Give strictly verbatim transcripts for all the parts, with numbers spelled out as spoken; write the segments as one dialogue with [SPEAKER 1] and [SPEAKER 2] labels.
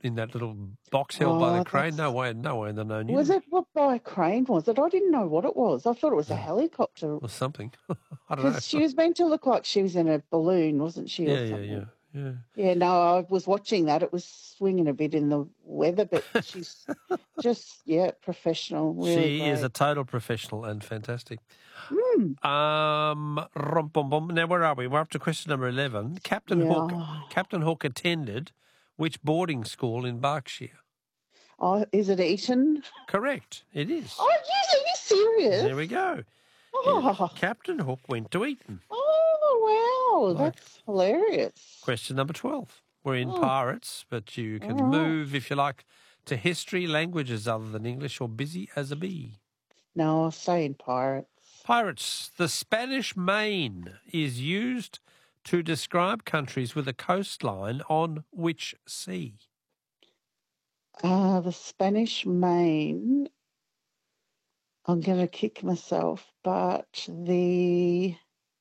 [SPEAKER 1] in that little box held
[SPEAKER 2] Oh,
[SPEAKER 1] by the crane?
[SPEAKER 2] that's...
[SPEAKER 1] No way, no way in the known
[SPEAKER 2] Was
[SPEAKER 1] universe.
[SPEAKER 2] it what by a crane, was it? I didn't know what it was. I thought it was a helicopter.
[SPEAKER 1] Or something. I don't know.
[SPEAKER 2] Because she was meant to look like she was in a balloon, wasn't she?
[SPEAKER 1] Yeah,
[SPEAKER 2] or
[SPEAKER 1] yeah,
[SPEAKER 2] something?
[SPEAKER 1] yeah, yeah.
[SPEAKER 2] Yeah, no, I was watching that. It was swinging a bit in the weather, but she's just, yeah, professional, really
[SPEAKER 1] She
[SPEAKER 2] great.
[SPEAKER 1] is a total professional and fantastic.
[SPEAKER 2] Mm.
[SPEAKER 1] Um, rum, bum, bum. Now, where are we? We're up to question number eleven. Captain
[SPEAKER 2] Yeah.
[SPEAKER 1] Hook. Captain Hook attended which boarding school in Berkshire?
[SPEAKER 2] Oh, is it Eton?
[SPEAKER 1] Correct. It is.
[SPEAKER 2] Oh, yes, are you serious?
[SPEAKER 1] There we go.
[SPEAKER 2] Oh,
[SPEAKER 1] Captain Hook went to Eton.
[SPEAKER 2] oh wow,
[SPEAKER 1] Like-
[SPEAKER 2] that's hilarious.
[SPEAKER 1] Question number twelve. We're in
[SPEAKER 2] Oh.
[SPEAKER 1] pirates, but you can
[SPEAKER 2] All right.
[SPEAKER 1] move, if you like, to history, languages other than English, or busy as a bee.
[SPEAKER 2] No, I'll stay in pirates.
[SPEAKER 1] Pirates. The Spanish Main is used to describe countries with a coastline on which sea?
[SPEAKER 2] Uh, the Spanish Main, I'm going to kick myself, but the...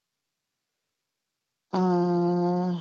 [SPEAKER 2] Uh,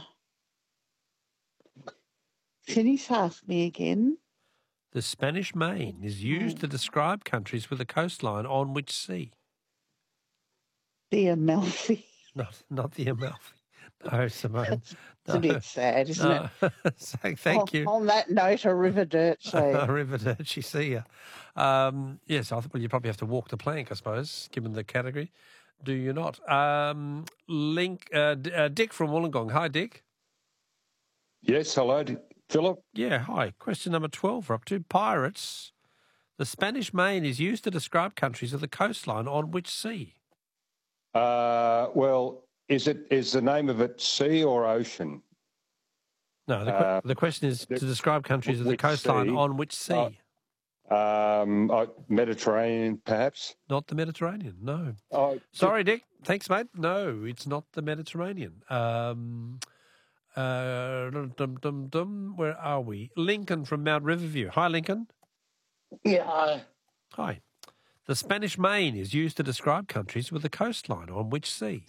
[SPEAKER 2] can you ask me again?
[SPEAKER 1] The Spanish Main is used to describe countries with a coastline on which sea?
[SPEAKER 2] The Amalfi.
[SPEAKER 1] Not, not the Amalfi. No, Simone.
[SPEAKER 2] It's
[SPEAKER 1] No.
[SPEAKER 2] a bit sad, isn't
[SPEAKER 1] No.
[SPEAKER 2] it?
[SPEAKER 1] So, thank
[SPEAKER 2] on,
[SPEAKER 1] you.
[SPEAKER 2] On that note, arrivederci.
[SPEAKER 1] Arrivederci, see ya. Um, yes, I think well, you probably have to walk the plank, I suppose, given the category. Do you not? Um, Link, uh, D- uh, Dick from Wollongong. Hi, Dick.
[SPEAKER 3] Yes, hello, D- Philip.
[SPEAKER 1] Yeah, hi. Question number twelve. We're up to pirates. The Spanish Main is used to describe countries with a coastline on which sea?
[SPEAKER 3] Uh, well, is it is the name of it sea or ocean?
[SPEAKER 1] No, the, que-
[SPEAKER 3] Uh,
[SPEAKER 1] the question is
[SPEAKER 3] the-
[SPEAKER 1] to describe countries with a
[SPEAKER 3] which
[SPEAKER 1] coastline
[SPEAKER 3] sea?
[SPEAKER 1] on which sea?
[SPEAKER 3] Uh, Um, uh, Mediterranean, perhaps.
[SPEAKER 1] Not the Mediterranean, no.
[SPEAKER 3] Oh,
[SPEAKER 1] Sorry, Dick. Thanks, mate. No, it's not the Mediterranean. Um, uh, dum, dum, dum, dum. Where are we? Lincoln from Mount Riverview. Hi, Lincoln.
[SPEAKER 4] Yeah,
[SPEAKER 1] Hi. The Spanish Main is used to describe countries with a coastline on which sea?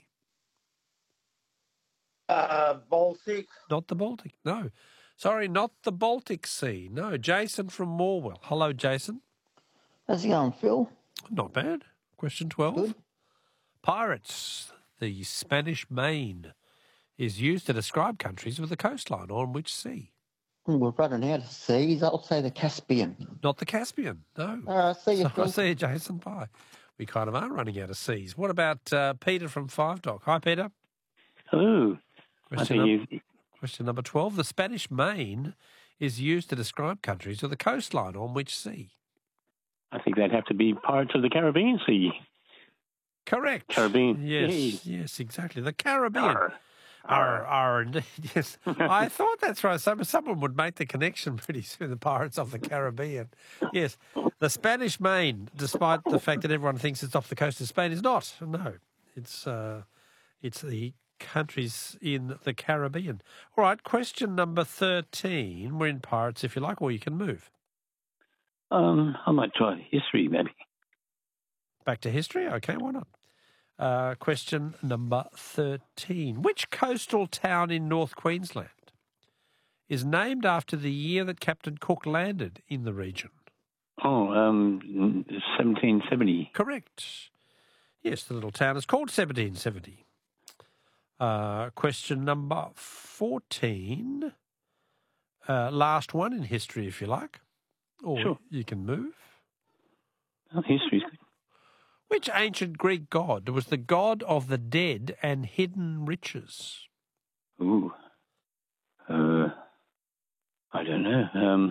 [SPEAKER 4] uh, Baltic.
[SPEAKER 1] Not the Baltic. No. Sorry, not the Baltic Sea. No. Jason from Morwell. Hello, Jason.
[SPEAKER 5] How's it going, Phil?
[SPEAKER 1] Not bad. Question twelve.
[SPEAKER 5] Good.
[SPEAKER 1] Pirates. The Spanish Main is used to describe countries with a coastline on which sea?
[SPEAKER 5] We're running out of seas. I'll say the Caspian.
[SPEAKER 1] Not the Caspian. No.
[SPEAKER 5] All right, see you,
[SPEAKER 1] So I
[SPEAKER 5] Phil.
[SPEAKER 1] see you, Jason. Bye. We kind of are running out of seas. What about uh, Peter from Five Dock? Hi, Peter.
[SPEAKER 6] Hello. I
[SPEAKER 1] Question,
[SPEAKER 6] think
[SPEAKER 1] num-
[SPEAKER 6] you,
[SPEAKER 1] question number twelve. The Spanish Main is used to describe countries with a coastline on which sea?
[SPEAKER 6] I think that'd have to be Pirates of the Caribbean Sea.
[SPEAKER 1] Correct.
[SPEAKER 6] Caribbean.
[SPEAKER 1] Yes, yes, exactly. The Caribbean.
[SPEAKER 6] Arr.
[SPEAKER 1] Are, are indeed, yes. I thought that's right. Some, someone would make the connection pretty soon, the Pirates of the Caribbean. Yes. The Spanish Main, despite the fact that everyone thinks it's off the coast of Spain, is not. No. It's uh, it's the countries in the Caribbean. All right, question number thirteen. We're in Pirates, if you like, or you can move.
[SPEAKER 6] Um, I might try history, maybe.
[SPEAKER 1] Back to history? Okay, why not? Uh, question number thirteen. Which coastal town in North Queensland is named after the year that Captain Cook landed in the region?
[SPEAKER 6] Oh, um, seventeen seventy.
[SPEAKER 1] Correct. Yes, the little town is called seventeen seventy. Uh, question number fourteen. Uh, last one in history, if you like. Or
[SPEAKER 6] Sure.
[SPEAKER 1] you can move.
[SPEAKER 6] Oh, history's good.
[SPEAKER 1] Which ancient Greek god was the god of the dead and hidden riches?
[SPEAKER 6] Ooh. Uh, I don't know. Um,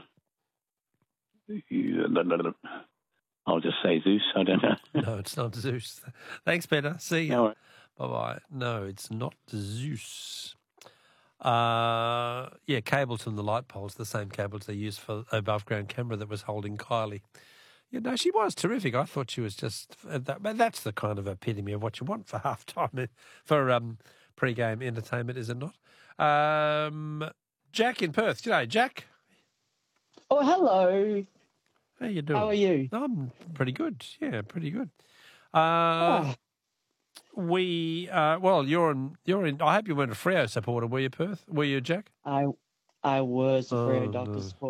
[SPEAKER 6] you- I'll just say Zeus. I don't know.
[SPEAKER 1] No, it's not Zeus. Thanks, Peter. See you.
[SPEAKER 6] All right.
[SPEAKER 1] Bye-bye. No, it's not Zeus. Uh, yeah, cables from the light poles, the same cables they used for above-ground camera that was holding Kylie. Yeah, no, she was terrific. I thought she was just uh, that, but that's the kind of epitome of what you want for halftime, for um, pre-game entertainment, is it not? Um, Jack in Perth. G'day, Jack.
[SPEAKER 2] Oh, hello.
[SPEAKER 1] How you doing?
[SPEAKER 2] How are you?
[SPEAKER 1] I'm pretty good. Yeah, pretty good. Uh,
[SPEAKER 2] Oh,
[SPEAKER 1] We uh, well, you're in. You're in. I hope you weren't a Freo supporter, were you, Perth? Were you, Jack?
[SPEAKER 2] I I was a
[SPEAKER 1] Oh,
[SPEAKER 2] Freo
[SPEAKER 1] no.
[SPEAKER 2] Dockers supporter.